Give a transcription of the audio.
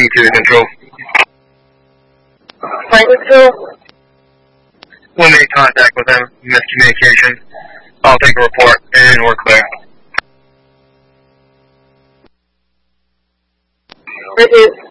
to the control. Flight control? We made contact with them. Miscommunication. I'll take a report, and we're clear. Thank you.